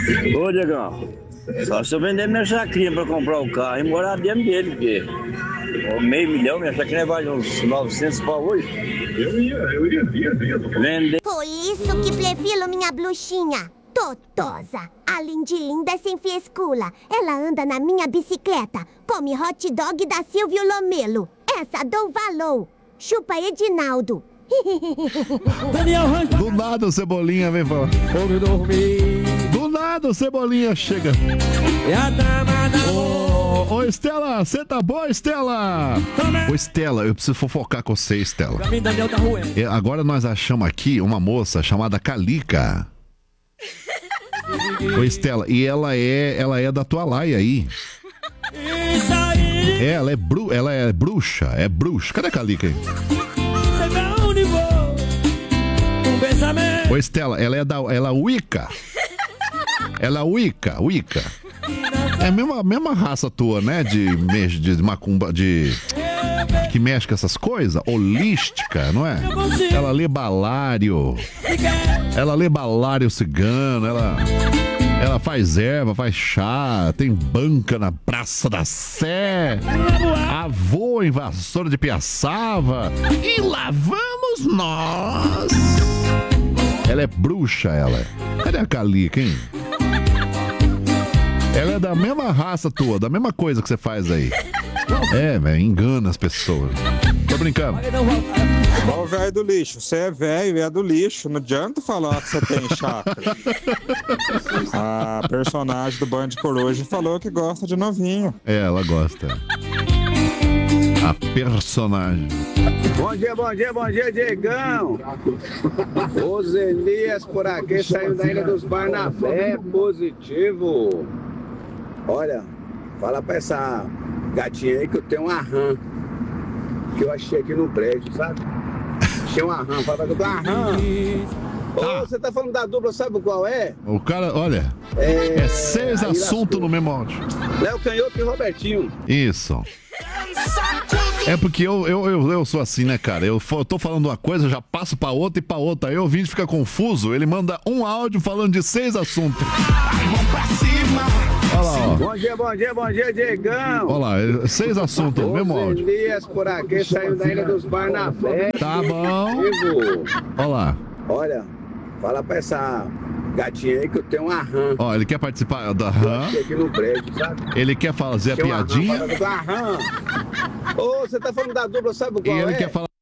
Ô, Diegão, só se eu vender minha chacrinha pra comprar o carro e morar dentro dele, porque meio milhão, minha chacrinha vale uns 900 pau hoje. Eu ia. Vender. Por isso que prefiro minha bruxinha, Totosa. Além de linda, sem frescura. Ela anda na minha bicicleta, come hot dog da Silvio Lomelo. Essa dou valor. Chupa Edinaldo. Do nada o Cebolinha vem falar. Do nada o Cebolinha chega. Ô, Estela, você tá boa, Estela? Ô, Estela, eu preciso fofocar com você, Estela. Agora nós achamos aqui uma moça chamada Calica. Ô, Estela, e ela é da tua laia aí. Ela é bruxa, Cadê a Calica aí? Ô, Estela, ela é Wicca. Ela é Wicca. É a mesma raça tua, né? De macumba, que mexe com essas coisas, holística, não é? Ela lê balário cigano, ela faz erva, faz chá, tem banca na Praça da Sé, avô em Vassoura de Piaçava, e lá vamos nós. Ela é bruxa, ela. Cadê a Calica, hein? Ela é da mesma raça tua, da mesma coisa que você faz aí. É, velho, engana as pessoas. Tô brincando. Ó, o velho do lixo, você é velho, é do lixo. Não adianta falar que você tem chácara. A personagem do Band Coruja falou que gosta de novinho. É, ela gosta. A personagem. Bom dia, Diegão. Os Elias por aqui saindo da Ilha dos Barnabé, positivo. Olha, fala pra essa gatinha aí que eu tenho uma rã que eu achei aqui no prédio, sabe? Achei uma rã, fala pra que eu tenho uma rã. Ô, você tá falando da dupla, sabe qual é? O cara, olha, é 6 assuntos no mesmo áudio. Léo Canhoto e Robertinho. Isso. É porque eu sou assim, né, cara? Eu tô falando uma coisa, já passo pra outra e pra outra. Aí o ouvinte fica confuso, ele manda um áudio falando de 6 assuntos. Vamos pra cima! Olha lá, ó. Bom dia, Diegão. Olha lá, 6 assuntos no mesmo áudio. Elias por aqui saindo da Ilha dos Barnabé. Tá bom. Olha lá. Olha, fala pra essa gatinha aí que eu tenho uma rã. Ó, ele quer participar da rã. Aqui no prédio, sabe? Ele quer fazer a piadinha. Ô, você tá falando da dupla, sabe qual é? E ele quer falar